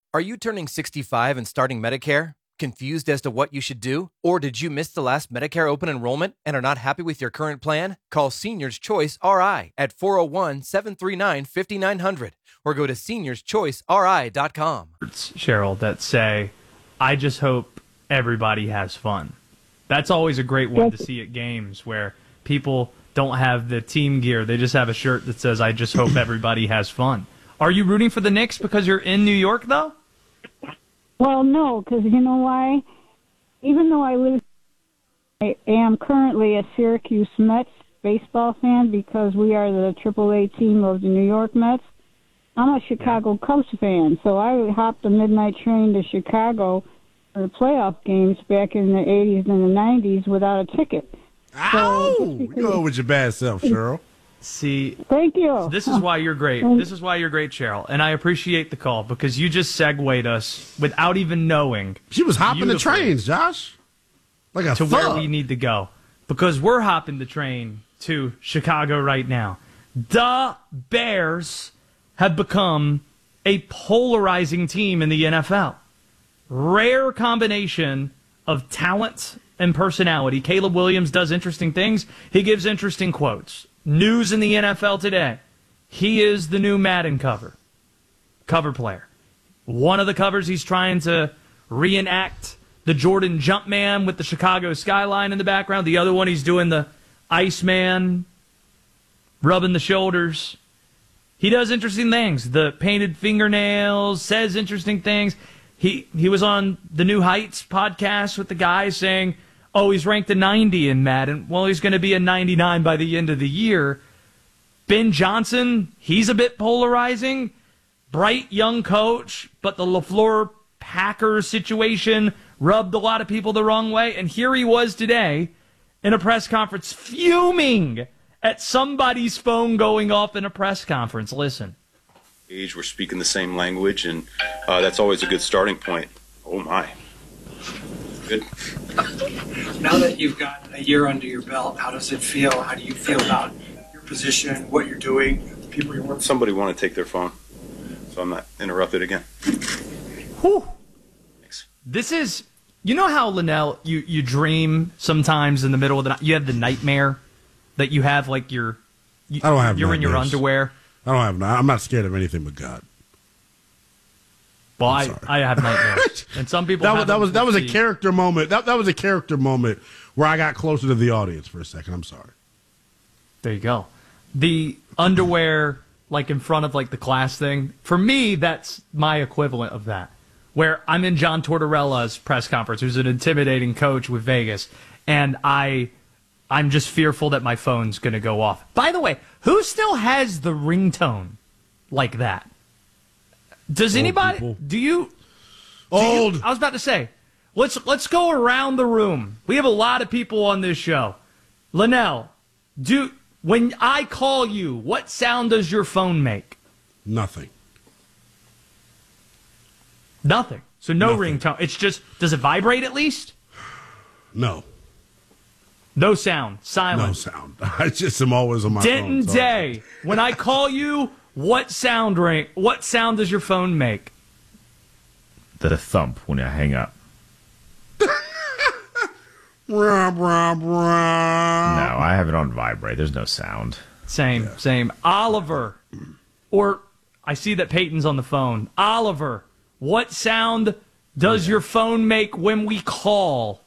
Are you turning 65 and starting Medicare? Confused as to what you should do? Or did you miss the last Medicare open enrollment and are not happy with your current plan? Call Seniors Choice RI at 401-739-5900 or go to seniorschoiceri.com. Cheryl, that say, I just hope everybody has fun. That's always a great one to see at games where people don't have the team gear. They just have a shirt that says, I just hope everybody has fun. Are you rooting for the Knicks because you're in New York, though? Well, no, because you know why? Even though I am currently a Syracuse Mets baseball fan because we are the AAA team of the New York Mets, I'm a Chicago Cubs fan. So I hopped the midnight train to Chicago for the playoff games back in the 80s and the 90s without a ticket. Ow! You go with your bad self, Cheryl. See, thank you. This is why you're great. This is why you're great, Cheryl. And I appreciate the call because you just segued us without even knowing. She was hopping the trains, Josh. Like a to thug. where we need to go. Because we're hopping the train to Chicago right now. The Bears have become a polarizing team in the NFL. Rare combination of talent and personality. Caleb Williams does interesting things. He gives interesting quotes. News in the NFL today. He is the new Madden cover player. One of the covers he's trying to reenact the Jordan Jumpman with the Chicago skyline in the background. The other one he's doing the Iceman, rubbing the shoulders. He does interesting things. The painted fingernails, says interesting things. He was on the New Heights podcast with the guy saying, oh, he's ranked a 90 in Madden. Well, he's going to be a 99 by the end of the year. Ben Johnson, he's a bit polarizing. Bright young coach, but the LaFleur Packers situation rubbed a lot of people the wrong way. And here he was today in a press conference fuming at somebody's phone going off in a press conference. Listen. We're speaking the same language, and that's always a good starting point. Oh, my. Good. Now that you've got a year under your belt, how does it feel? How do you feel about your position, what you're doing, the people you're working with? Somebody want to take their phone, so I'm not interrupted again. Whew. Thanks. This is, you know how, Linnell, you dream sometimes in the middle of the night? You have the nightmare that you have, like you're I don't have in your nightmares. underwear. I'm not scared of anything but God. Well, I have nightmares, and some people that was a character moment. That was a character moment where I got closer to the audience for a second. I'm sorry. There you go. The underwear, like in front of like the class thing. For me, that's my equivalent of that. Where I'm in John Tortorella's press conference, who's an intimidating coach with Vegas, and I'm just fearful that my phone's going to go off. By the way, who still has the ringtone like that? Does anybody? Do you? I was about to say, let's go around the room. We have a lot of people on this show. Linnell, when I call you, what sound does your phone make? Nothing. Nothing. So no Nothing. ringtone. It's just, does it vibrate at least? No. No sound. Silent. No sound. I just am always on my Denton phone. Day, when I call you, what sound does your phone make? The thump when I hang up. Rah, rah, rah. No, I have it on vibrate. There's no sound. Same. Oliver, or I see that Peyton's on the phone. Oliver, what sound does your phone make when we call?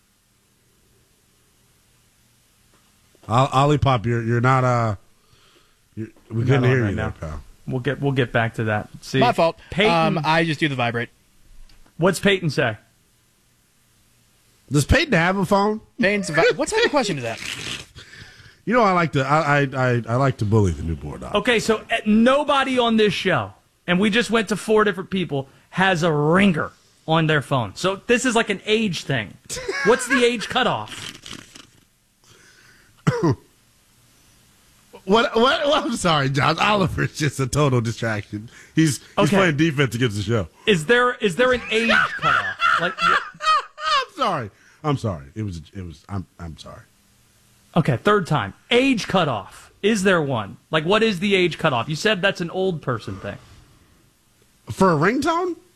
Olipop, you're not we couldn't hear right you now. there, pal. We'll get back to that. See, My fault. Peyton, I just do the vibrate. what's Peyton say? Does Peyton have a phone? What type of question is that? You know, I like to bully the new board. Okay, so nobody on this show, and we just went to 4 different people, has a ringer on their phone. So this is like an age thing. What's the age cutoff? What? I'm sorry, Josh. Oliver's just a total distraction. He's playing defense against the show. Is there an age cutoff? Like, I'm sorry. I'm sorry. Okay, third time. Age cutoff. Is there one? Like, what is the age cutoff? You said that's an old person thing. For a ringtone?